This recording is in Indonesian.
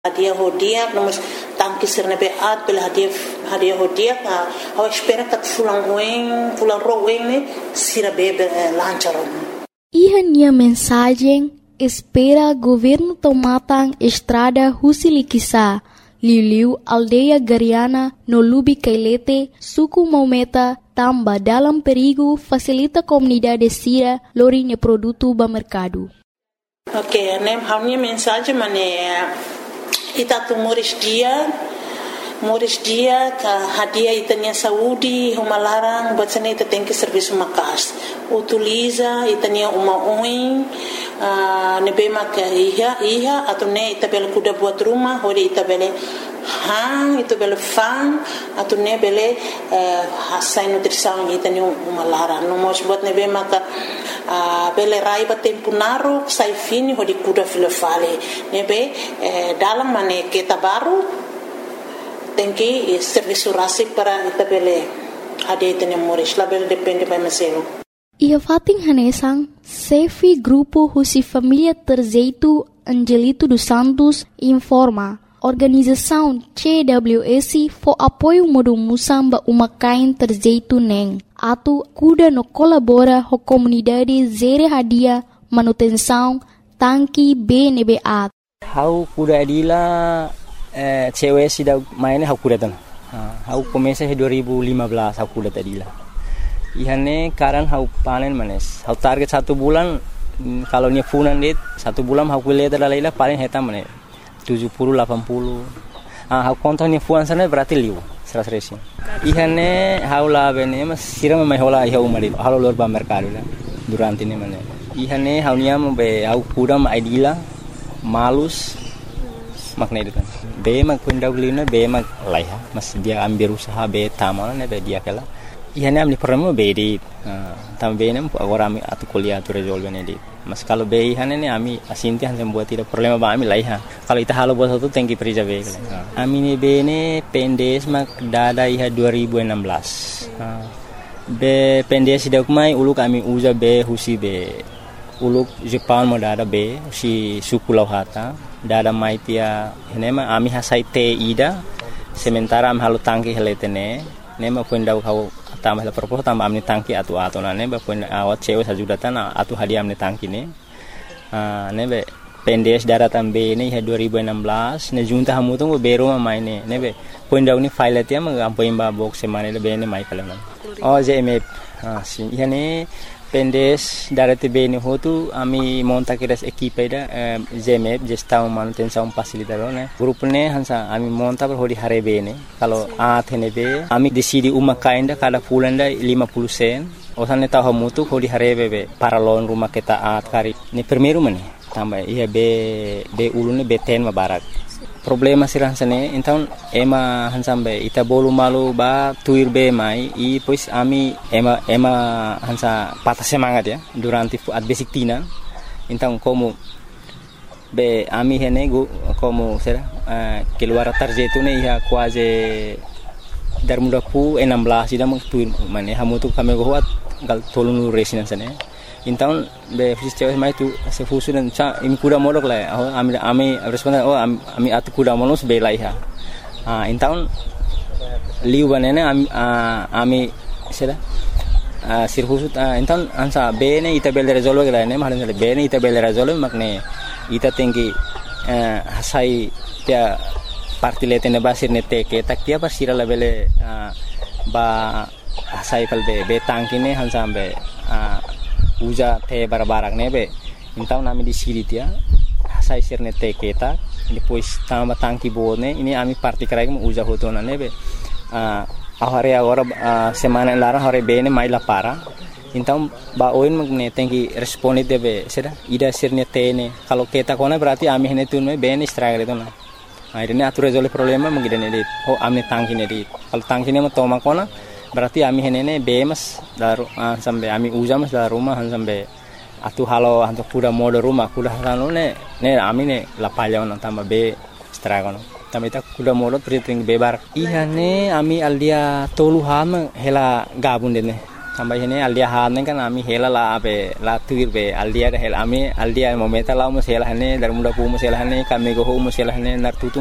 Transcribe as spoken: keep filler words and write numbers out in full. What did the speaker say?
Hadiah hodiak namus tangki sirna beat pela hadiah hadiah hodiak awa espera kat fulang weng fulang ro weng ne sira bebe lancharon. Ihania mensagem espera governo tomatang estrada Husilikisa, Liliu aldeia Gariana no Lubi Kailete, suku Maumeta tamba dalam perigo facilita comunidade sira lorinha produto ba mercado. Okay, nem hanya mensagem mane ita tu Moris dia Moris dia ka hadiah itanya saúde uma larang buat sana ita tem que serviço makas utiliza itanya uma oin uh, nebe maka iha iha atau ne ita bela kuda buat rumah hori ita bela hang itu bela fan atau ne bela uh, hasai nutrição itanya uma larang no mos buat nebe maka uh, bela rai ba tempo naru sai fini hori kuda filofale nebe uh, dalam mane kita baru tem que serviço rasik para itabele hadiah itanya Moris label depende by maselo. Ia fating hanesang Sefi Grupo Husi Família Terzeito Angelito dos Santos informa organização C W S for apoio modo musamba uma kain terzeito neng atu kuda no colabora ho comunidade zere hadiah manutenção tanki B N B A. Hau kuda adila Eh, cewek sih dah mainnya aku kuda tan. Aku komesa dua ribu lima belas aku kuda tadi lah. Ihane karan aku panen manes. Aku target satu bulan kalau ni funan dit satu bulan aku lihat adalah lah paling hitam manes tujuh puluh delapan puluh. Ah aku kontak ni funan sana berarti liu seras resi. Ihane aku lah bene mas siram mai hola iha umari. Halo luar ba mercado lah. Durante ni manes. Ihane aku niam be aku kuda mai dila malus makna itu kan. Be mag kundau lina be mag laiha mas dia ambil usaha be tamal ne be dia kala ihane amni problema be di tam be nem agora ami atu kuliah tu resolve ne di mas kalau be ihane ne ami asinti han buat tidak problema ba ami laiha kalau ita halo buat satu tengki perija be kala ami ne be ne pendes mag dada iha dua ribu enam belas be pendes dak mai uluk ami uza be husi be uluk Jepang mo dada be si suku lauhata dada maitia nema ami hasai te ida sementara am halu tangki heletene nema punda kau tambah la propos tambah amni tangki atu atu na neba punda awat cewek sajudatan atu hadiah amni tangki ne ah nebe pendes dada tambe ne dua ribu enam belas ne junta hamu tu bero ma maine nebe punda uni file tia ma ampo imba box semane le bene mai kala oh je me ah si ihane pendes darate bene hotu ami monta kiras equipe da zemep gestão manutenção facilitador né grupo ne hansa ami monta per hodi hare bene kalau a thene be ami decidi uma kainda kada fulanda lima puluh sen osane tahu mutu hodi hare bebe para lon rumah kita at kari ni primeiro mane tambah ia be be ulune be ten mabarak problema sirang sene então ema hansambe ita bolu malu ba tuir be mai i pois ami ema ema hansa patah semangat ya durante at basic tina então como be ami hene go como será uh, keluar tarjeto ne ia quase dar muda pu enam belas ida meng tuir mane hamu tu kami go hat gal tolong resinan sene então be fisicamente mais tu se fusu dan cha im kuda modok la ami ami responden oh ami atu kuda monos be laiha ah então liu banana ami ami seda ah sirfusu então ansa be ne ita bel resolve la ne mahan be ne ita bel resolve makne ita tengi hasai tia partilete ne basir ne te ke tak tia pasira la bele ba hasai pal be be tangkine hansa be uja te barbarak nebe então nami di siri dia sai sirne te keta depois tamba tangki bone ini ami parti krai mu uja hotona nebe ah ahare agora semana lara hore bene mai la para então ba oin magne tenki responde debe seda ida sirne te ne kalau keta kona berarti ami hene tunme bene struggle itu na akhirnya atur resolve problema mengidane dit oh ami tangki ne dit kalau tangki ne mo toma kona berarti ami henene bemas daru uh, sampai ami ujamas dari rumah sampai atu halo anto kuda mode rumah kuda halo ne ne ami ne lapalya on tambah be stragon tambah ita kuda mode priting bebar iya ne ami aldia tolu ham hela gabun dene sampai ini aldia hanen kan ami hela la abe la tuir be aldia hela ami aldia momenta la mo hela hane dar muda pu mo hela hane kami go ho mo hela hane nar tutu